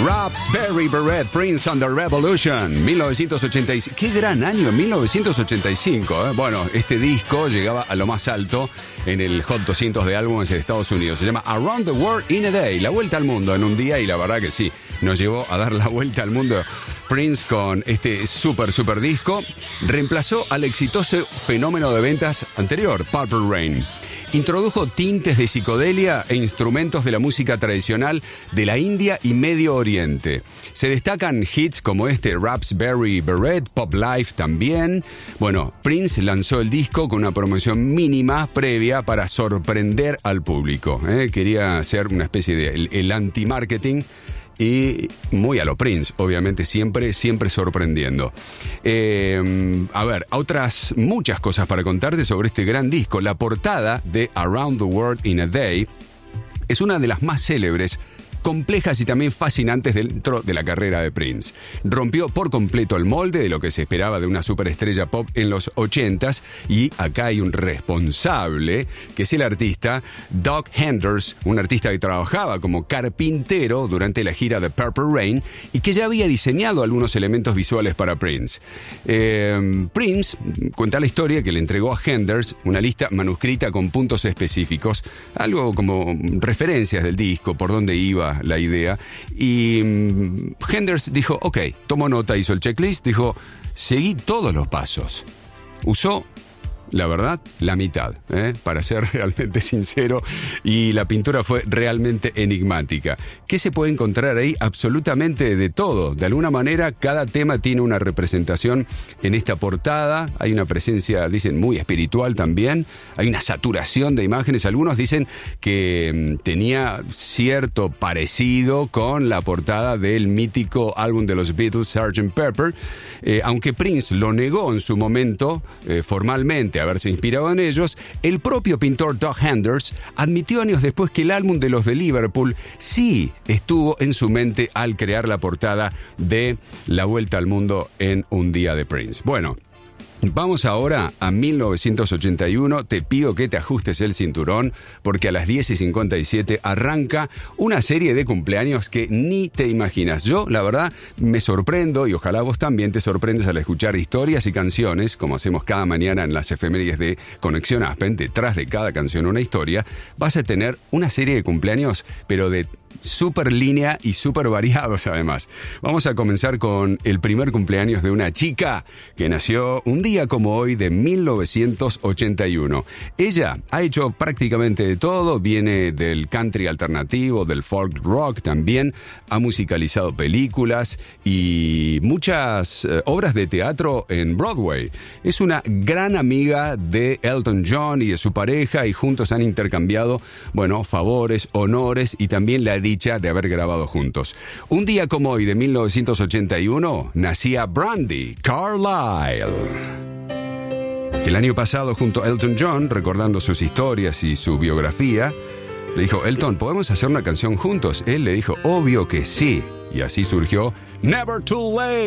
Raspberry Beret, Prince and the Revolution, 1985. Qué gran año, 1985. Bueno, este disco llegaba a lo más alto en el Hot 200 de álbumes de Estados Unidos. Se llama Around the World in a Day, la vuelta al mundo en un día, y la verdad que sí, nos llevó a dar la vuelta al mundo. Prince, con este super disco, reemplazó al exitoso fenómeno de ventas anterior, Purple Rain. Introdujo tintes de psicodelia e instrumentos de la música tradicional de la India y Medio Oriente. Se destacan hits como este Raspberry Beret, Pop Life también. Bueno, Prince lanzó el disco con una promoción mínima previa para sorprender al público. Quería hacer una especie de el anti-marketing. Y muy a lo Prince, obviamente, siempre sorprendiendo. A ver, otras muchas cosas para contarte sobre este gran disco. La portada de Around the World in a Day es una de las más célebres, complejas y también fascinantes dentro de la carrera de Prince. Rompió por completo el molde de lo que se esperaba de una superestrella pop en los 80s, y acá hay un responsable, que es el artista Doug Henders, un artista que trabajaba como carpintero durante la gira de Purple Rain y que ya había diseñado algunos elementos visuales para Prince. Prince cuenta la historia que le entregó a Henders una lista manuscrita con puntos específicos, algo como referencias del disco, por dónde iba la idea, y Henders dijo, ok, tomó nota, hizo el checklist, dijo, seguí todos los pasos. Usó, la verdad, la mitad, para ser realmente sincero, y la pintura fue realmente enigmática. ¿Qué se puede encontrar ahí? Absolutamente de todo. De alguna manera, cada tema tiene una representación en esta portada. Hay una presencia, dicen, muy espiritual también. Hay una saturación de imágenes. Algunos dicen que tenía cierto parecido con la portada del mítico álbum de los Beatles, Sgt. Pepper, aunque Prince lo negó en su momento, formalmente, haberse inspirado en ellos. El propio pintor Doug Henders admitió años después que el álbum de los de Liverpool sí estuvo en su mente al crear la portada de La Vuelta al Mundo en un día de Prince. Bueno, vamos ahora a 1981. Te pido que te ajustes el cinturón porque a las 10:57 arranca una serie de cumpleaños que ni te imaginas. Yo, la verdad, me sorprendo, y ojalá vos también te sorprendes al escuchar historias y canciones, como hacemos cada mañana en las efemérides de Conexión Aspen. Detrás de cada canción una historia. Vas a tener una serie de cumpleaños, pero de súper línea y súper variados además. Vamos a comenzar con el primer cumpleaños de una chica que nació un día como hoy de 1981. Ella ha hecho prácticamente de todo, viene del country alternativo, del folk rock también, ha musicalizado películas y muchas obras de teatro en Broadway. Es una gran amiga de Elton John y de su pareja, y juntos han intercambiado, bueno, favores, honores y también la dicha de haber grabado juntos. Un día como hoy de 1981 nacía Brandi Carlile. El año pasado, junto a Elton John, recordando sus historias y su biografía, le dijo, Elton, ¿podemos hacer una canción juntos? Él le dijo, obvio que sí. Y así surgió Never Too Late.